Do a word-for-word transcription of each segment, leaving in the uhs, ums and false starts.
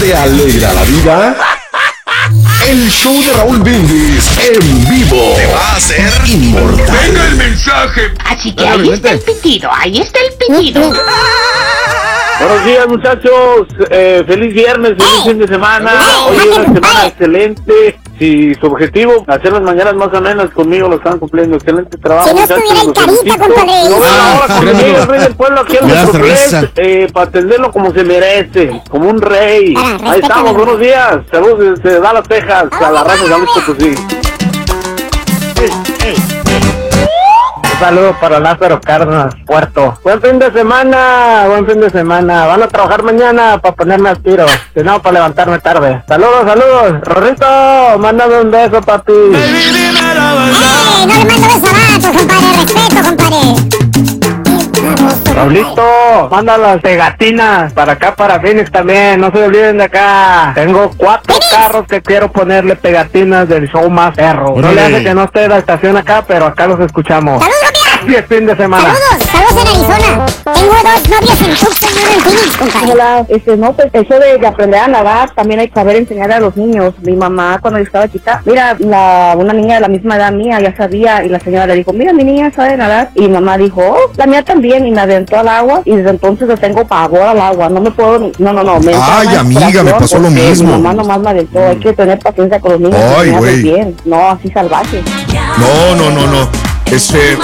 te alegra la vida? El show de Raúl Brindis en vivo te va a hacer inmortal. ¡Venga el mensaje! Así que ahí está el pitido, ahí está el pitido. Buenos días, muchachos. Eh, feliz viernes, feliz fin de semana. Hoy es una semana excelente. Si su objetivo, hacer las mañanas más amenas conmigo, lo están cumpliendo. Excelente trabajo. Si no estuviera en carita, compadre. No, ahora conmigo, el rey del pueblo aquí en nuestro país, eh, para atenderlo como se merece, como un rey. Ah, Ahí estamos, buenos días. Saludos desde Dallas, Texas, a la raza de San Luis Potosí. Un saludo para Lázaro Cárdenas, Puerto. Buen fin de semana, buen fin de semana. Van a trabajar mañana para ponerme al tiro, si no para levantarme tarde. Saludos, saludos. Rorrito, mándame un beso, papi. ¡Eh! No le mando besos a vatos, compadre. Respeto, compadre. Raulito, manda las pegatinas para acá, para Phoenix también, no se olviden de acá. Tengo cuatro carros que quiero ponerle pegatinas del show más perro. No le hace que no esté la estación acá, pero acá los escuchamos. ¡Saludos, Ropias! Y es fin de semana. Saludos, saludos en Arizona. Tengo dos novias en Tucson y uno en Phoenix, compadre. Hola, este, no, pues eso de, de aprender a nadar, también hay que saber enseñar a los niños. Mi mamá, cuando yo estaba chiquita, mira, la, una niña de la misma edad mía ya sabía, y la señora le dijo, mira, mi niña sabe nadar, y mi mamá dijo, oh, la mía también, y me aventó al agua, y desde entonces le tengo pavor al agua, no me puedo, ni, no, no, no, me Ay, amiga, me pasó lo mismo. Mi mamá nomás me aventó, hay que tener paciencia con los niños. Ay, güey. Bien, no, así salvaje. No, no, no, no, este...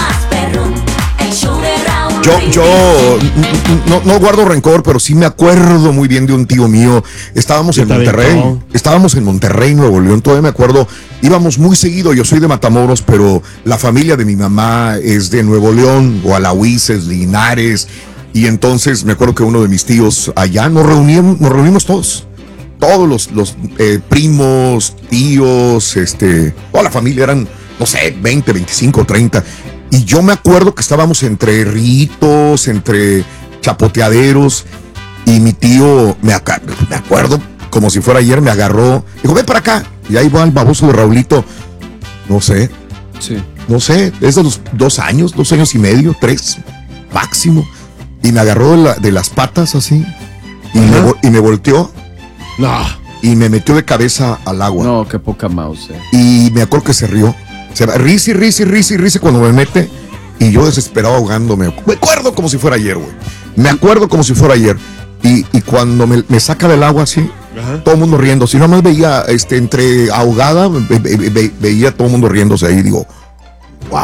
Yo, yo no, no guardo rencor, pero sí me acuerdo muy bien de un tío mío. Estábamos en Monterrey, estábamos en Monterrey, Nuevo León, todavía me acuerdo. Íbamos muy seguido, yo soy de Matamoros, pero la familia de mi mamá es de Nuevo León, Gualahuises, Linares. Y entonces me acuerdo que uno de mis tíos allá nos reunimos, nos reunimos todos. Todos los, los eh, primos, tíos, este, toda la familia eran, no sé, veinte, veinticinco, treinta. Y yo me acuerdo que estábamos entre ritos, entre chapoteaderos, y mi tío, me, ac- me acuerdo, como si fuera ayer, me agarró, dijo, ven para acá, y ahí va el baboso de Raulito, no sé, sí. no sé, es de los dos años, dos años y medio, tres, máximo, y me agarró de, la, de las patas así, y me, y me volteó, no, y me metió de cabeza al agua. No, qué poca mouse. Eh. Y me acuerdo que se rió. Se va, risa y risa y risa y risa cuando me mete, y yo desesperado ahogándome. Me acuerdo como si fuera ayer, güey. Me acuerdo como si fuera ayer. Y, y cuando me, me saca del agua así, ajá, todo el mundo riendo. Si nomás veía este, entre ahogada, ve, ve, ve, veía todo el mundo riéndose ahí. Digo, wow.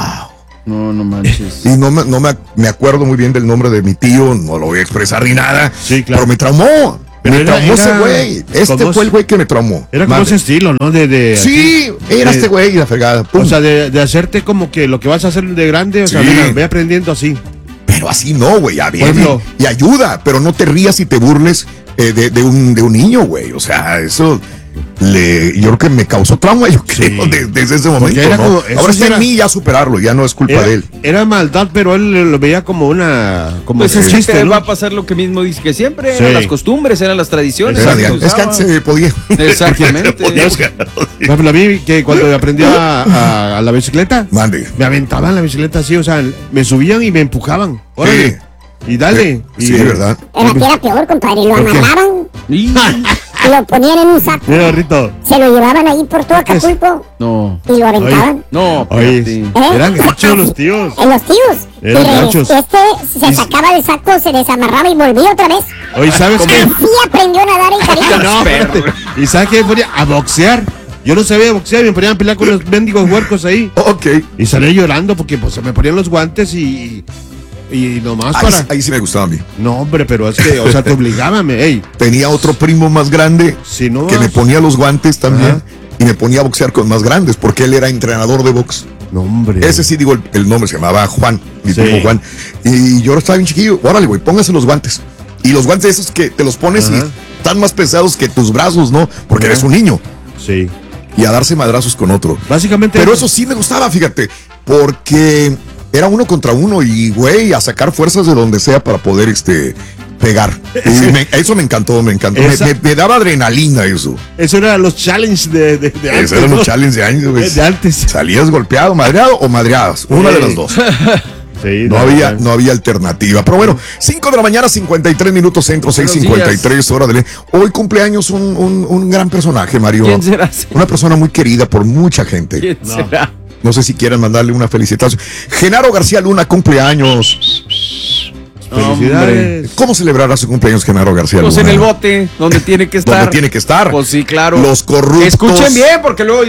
No, no manches. Y no, me, no me, me acuerdo muy bien del nombre de mi tío, no lo voy a expresar ni nada. Sí, claro. Pero me traumó. Pero me era, traumó era, ese güey. Este fue el güey que me traumó. Era como Madre. ese estilo, ¿no? De, de sí, así, era de, este güey y la fregada. Pum. O sea, de, de hacerte como que lo que vas a hacer de grande, o sí, sea, mira, ve aprendiendo así. Pero así no, güey, ya viene Bueno, y ayuda, pero no te rías y te burles eh, de, de, un, de un niño, güey. O sea, eso le, yo creo que me causó trauma, yo creo, sí, de, desde ese momento. ¿No? Como, ahora está en mí ya superarlo, ya no es culpa era, de él. Era maldad, pero él lo veía como una... Como pues es chiste, que ¿no? va a pasar lo que mismo dice que siempre, sí, eran las costumbres, eran las tradiciones. Era de, es que antes se podía. Exactamente. Por ejemplo, a mí que cuando aprendí a, a, a la bicicleta, Mande, me aventaban la bicicleta así, o sea, me subían y me empujaban. Órale. Sí. Y dale. Eh, y, sí, verdad. Pero aquí era peor, compadre, lo amarraban. Y lo ponían en un saco. Mira, Rito. Se lo llevaban ahí por todo Acapulco. No. Y lo aventaban. Oye, no, oye, ¿eh? Eran gachos los tíos. En los tíos. Eran y gachos. Este se sacaba del saco, se desamarraba y volvía otra vez. Oye, ¿sabes qué? Así aprendió a nadar en Caribe. No, espérate. ¿Y sabes qué? Me ponía a boxear. Yo no sabía boxear y me ponían a pelear con los mendigos huercos ahí. Ok. Y salía llorando porque pues se me ponían los guantes y... Y nomás ahí, para... ahí sí me gustaba a mí. No, hombre, pero es que, o sea, te obligaban, ey. Tenía otro primo más grande si no que vas... me ponía los guantes también. Ajá. Y me ponía a boxear con más grandes porque él era entrenador de box. No, hombre. Ese sí, digo, el, el nombre se llamaba Juan, mi sí. primo Juan. Y yo estaba bien chiquillo. Órale, güey, póngase los guantes. Y los guantes esos que te los pones Ajá. y están más pesados que tus brazos, ¿no? Porque Ajá. eres un niño. Sí. Y a darse madrazos con otro. Básicamente. Pero eso sí me gustaba, fíjate. Porque... era uno contra uno y, güey, a sacar fuerzas de donde sea para poder, este, pegar. Y me, eso me encantó, me encantó. Me, me, me daba adrenalina eso. Eso eran los challenges de, de, de antes. Esos eran ¿no? los challenges de años, güey. De antes. ¿Salías golpeado, madreado o madreadas? Una sí. de las dos. Sí, no había, verdad. no había alternativa. Pero bueno, cinco de la mañana, cincuenta y tres minutos centro, seis cincuenta y tres hora de... Hoy cumpleaños un, un, un gran personaje, Mario. ¿Quién será? Una persona muy querida por mucha gente. ¿Quién no. será? No sé si quieran mandarle una felicitación. Genaro García Luna, cumpleaños. Felicidades. ¿Cómo celebrará su cumpleaños Genaro García Luna? Pues en el bote, donde tiene que estar. Donde tiene que estar. Pues sí, claro. Los corruptos. Escuchen bien, porque luego...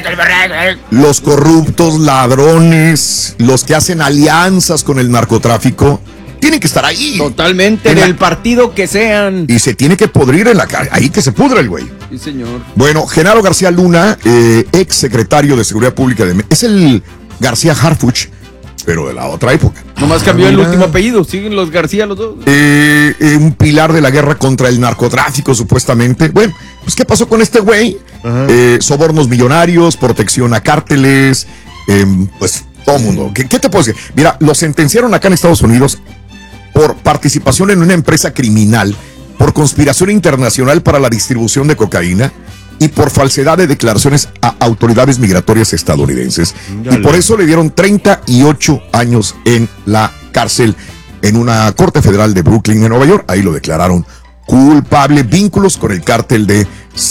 Los corruptos, ladrones, los que hacen alianzas con el narcotráfico, tienen que estar ahí. Totalmente, en, en el la... partido que sean. Y se tiene que pudrir en la calle. Ahí que se pudra el güey. Sí, señor. Bueno, Genaro García Luna, eh, ex secretario de Seguridad Pública de México. Es el García Harfuch, pero de la otra época. Nomás cambió ah, el último apellido, siguen los García los dos. Eh, eh, un pilar de la guerra contra el narcotráfico, supuestamente. Bueno, pues ¿qué pasó con este güey? Eh, sobornos millonarios, protección a cárteles, eh, pues todo el mundo. ¿Qué, ¿Qué te puedo decir? Mira, lo sentenciaron acá en Estados Unidos por participación en una empresa criminal, por conspiración internacional para la distribución de cocaína y por falsedad de declaraciones a autoridades migratorias estadounidenses. Dale. Y por eso le dieron treinta y ocho años en la cárcel en una corte federal de Brooklyn, en Nueva York. Ahí lo declararon culpable, vínculos con el cártel de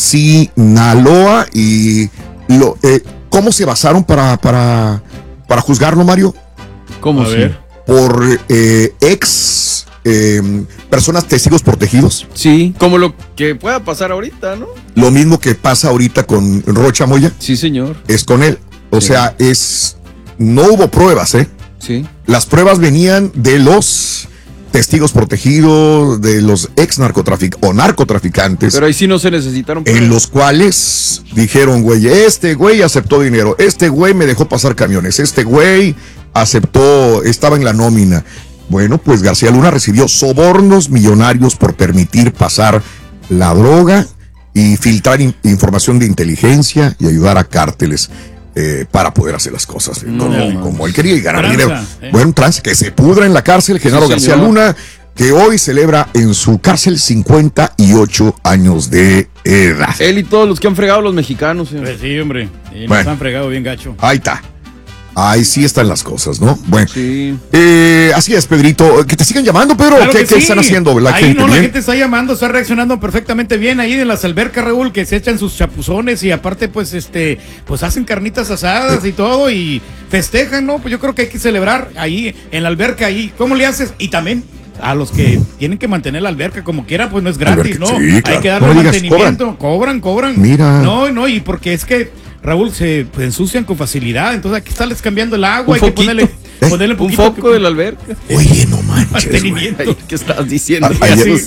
Sinaloa. Y lo, eh, ¿cómo se basaron para, para, para juzgarlo, Mario? ¿Cómo a sí? ver. Por eh, ex eh, personas testigos protegidos. Sí, como lo que pueda pasar ahorita, ¿no? Lo mismo que pasa ahorita con Rocha Moya. Sí, señor. Es con él. O sí. sea, es no hubo pruebas, ¿eh? Sí. Las pruebas venían de los testigos protegidos, de los ex narcotraficantes o narcotraficantes. Pero ahí sí no se necesitaron pruebas. En los cuales dijeron, güey, este güey aceptó dinero, este güey me dejó pasar camiones, este güey aceptó, estaba en la nómina. Bueno, pues García Luna recibió sobornos millonarios por permitir pasar la droga y filtrar in- información de inteligencia y ayudar a cárteles eh, para poder hacer las cosas no, como, no, como él quería y ganar tranza, dinero. ¿eh? Bueno, trans, que se pudra en la cárcel, Genaro sí, García señor. Luna, que hoy celebra en su cárcel cincuenta y ocho años de edad. Él y todos los que han fregado los mexicanos. ¿sí? Pues sí, hombre, y nos bueno, han fregado bien gacho. Ahí está. Ahí sí están las cosas, ¿no? Bueno, sí. eh, así es, Pedrito. Que te sigan llamando, Pedro. Claro ¿Qué, sí. ¿Qué están haciendo? La ahí gente, no, bien? La gente está llamando, está reaccionando perfectamente bien ahí en las albercas, Raúl, que se echan sus chapuzones y aparte, pues, este, pues hacen carnitas asadas y todo y festejan, ¿no? Pues yo creo que hay que celebrar ahí en la alberca ahí. ¿Cómo le haces? Y también a los que tienen que mantener la alberca como quiera, pues no es gratis, alberca, ¿no? Sí, claro. Hay que darle no mantenimiento. Digas, cobran. cobran, cobran. Mira. No, no, y porque es que Raúl, se ensucian con facilidad, entonces hay que estarles cambiando el agua, un hay foquito. que ponerle, ¿Eh? ponerle un, un foco que, de la alberca. Oye, no manches. Mantenimiento. ¿Qué estás diciendo? A, ayer,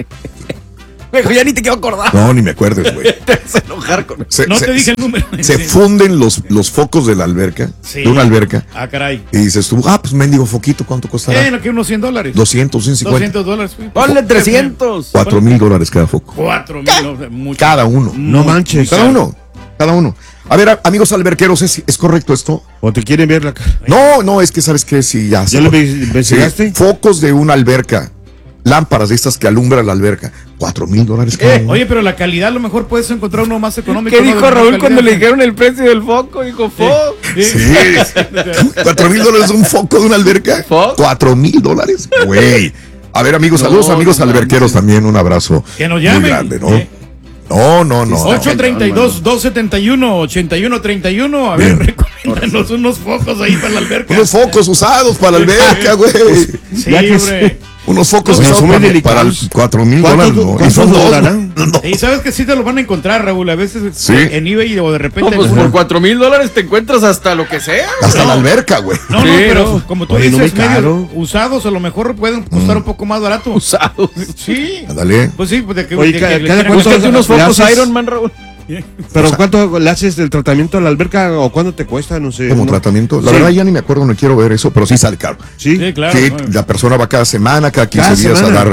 Güey, ya ni te quiero acordar. No, ni me acuerdes, güey. Te vas a enojar con se, No se, te dije el número. Se sí. funden los, los focos de la alberca, sí. de una alberca. Ah, caray. Y dices tú, ah, pues mendigo foquito, ¿cuánto costará? Eh, no, que unos cien dólares. doscientos, ciento cincuenta. doscientos dólares. Ponle trescientos. Cuatro mil dólares cada foco. Cuatro mil. No, mucho. Cada uno. No manches. Cada uno. Cada uno. A ver, amigos alberqueros, ¿es, ¿es correcto esto? ¿O te quieren ver la cara? No, no, es que sabes que si ya... ¿Ya lo investigaste? Sí, focos de una alberca, lámparas de estas que alumbran la alberca, cuatro mil dólares cada eh, uno. Oye, pero la calidad a lo mejor puedes encontrar uno más económico. ¿Qué ¿no? dijo Raúl cuando le dijeron el precio del foco? Dijo, foco. Sí. sí. ¿Cuatro mil dólares un foco de una alberca? ¿Foco? ¿Cuatro mil dólares? Güey. A ver, amigos, no, saludos amigos no, alberqueros no, también, un abrazo. Que nos llamen. Muy grande, ¿no? ¿Eh? No, no, no. ocho treinta y dos, doscientos setenta y uno, ochenta y uno treinta y uno. A ver, bien. Recomiéndanos unos focos ahí para la alberca. Unos focos usados para la alberca, güey. Sí, hombre. Unos focos no, usados para, para cuatro mil dólares. ¿No? ¿Cuántos durarán? No. Y sabes que sí te lo van a encontrar, Raúl. A veces ¿sí? en eBay o de repente. No, pues por cuatro mil dólares te encuentras hasta lo que sea. Hasta no. la alberca, güey. No, no, sí, pero no. como tú Oye, dices, no medio usados, a lo mejor pueden costar mm. un poco más barato. Usados. Sí. Ándale. Pues sí, pues de que. Oye, de, cada, que cada cuánto haces unos focos Iron Man, Raúl. Pero o sea, ¿cuánto le haces del tratamiento a la alberca o cuánto te cuesta? No sé. ¿Como ¿no? tratamiento? La sí. verdad ya ni me acuerdo, no quiero ver eso, pero sí sale caro. Sí, sí claro. Sí, no. la persona va cada semana, cada quince cada días semana. a dar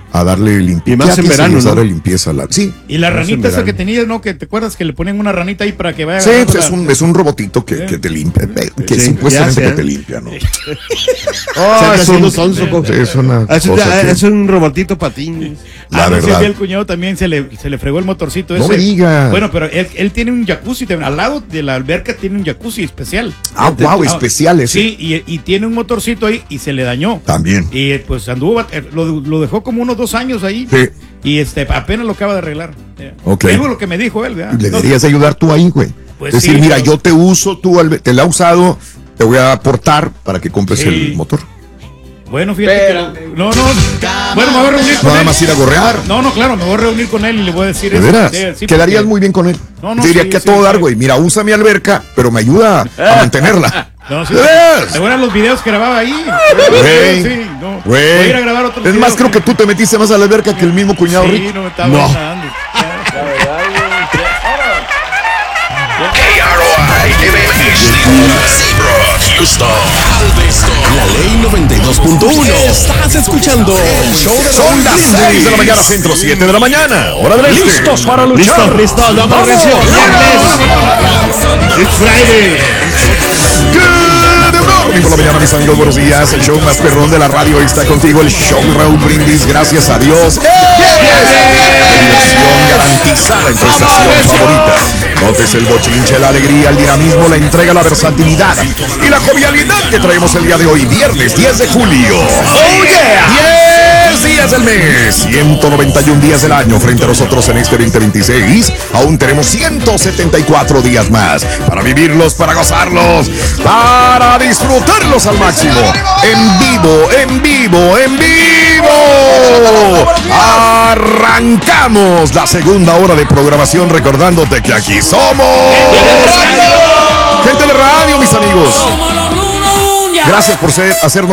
a darle limpieza. Y más en verano, ¿no? Darle limpieza a la... Sí. Y la más en ranita esa verano. que tenías, ¿no? Que te acuerdas que le ponían una ranita ahí para que vaya. Sí, agarrando pues es la- un, es un robotito que, que te limpia, eh, que Sí, supuestamente ya sé, que te ¿eh? limpia, ¿no? Se Ah, anda es, haciendo un, sonso, co- sí, es una Es, cosa que- es un robotito patín. la Ah, no, sí, verdad. sí, el cuñado también se le, se le fregó el motorcito No ese. me diga. Bueno, pero él, él tiene un jacuzzi, también. Al lado de la alberca tiene un jacuzzi especial. Ah, wow, Ah, especial ese. Sí, y, y tiene un motorcito ahí y se le dañó. También. Y eh, pues anduvo, eh, lo, lo dejó como unos dos años ahí. Sí. Y este apenas lo acaba de arreglar. Eh, Ok. Es lo que me dijo él, ¿verdad? Le No, deberías ayudar tú ahí, güey. Pues es decir, sí, mira, pero- yo te uso, tú albe- te la he usado, te voy a aportar para que compres Sí. el motor. Bueno, fíjate Espérate. que. No, no. Bueno, me voy a reunir con Nada él. más ir a gorrear. No, no, claro, me voy a reunir con él y le voy a decir ¿De eso. veras? Sí, sí, Quedarías porque- muy bien con él. No, no, Te diría sí, que a sí, todo dar, sí. güey. Mira, usa mi alberca, pero me ayuda a mantenerla. No, sí, ¿De veras? ¿te acuerdas los videos que grababa ahí? Güey, Sí, no. güey. Voy a ir a grabar otros Es más, videos, creo que tú te metiste más a la alberca que el mismo cuñado Sí, Rick. no, estaba No. nadando. K R O I M X Houston. La ley noventa y dos punto uno. Estás escuchando el show de Son Raúl las Brindis. seis de la mañana, centro, siete de la mañana. Hora del este. Listos para luchar. Listo, listo, vamos, Recio. Viernes. It's Friday. Good morning por la mañana, mis amigos, buenos días. El show más perrón de la radio está contigo, el show Raúl Brindis, gracias a Dios. Diversión garantizada en tu estación favorita. Notes el bochinche, la alegría, el dinamismo, la entrega, la versatilidad y la jovialidad que traemos el día de hoy, viernes diez de julio. ¡Oh, yeah! diez días del mes, ciento noventa y un días del año frente a nosotros en este veinte veintiséis. Aún tenemos ciento setenta y cuatro días más para vivirlos, para gozarlos, para disfrutarlos al máximo. En vivo, en vivo, en vivo. Arrancamos la segunda hora de programación recordándote que aquí somos gente de radio, mis amigos. Gracias por ser, hacernos